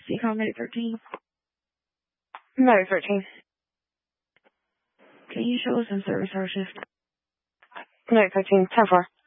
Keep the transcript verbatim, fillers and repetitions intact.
Seacom Medic thirteen. Medic thirteen. Can you show us some service hour shift? Medic thirteen, ten four.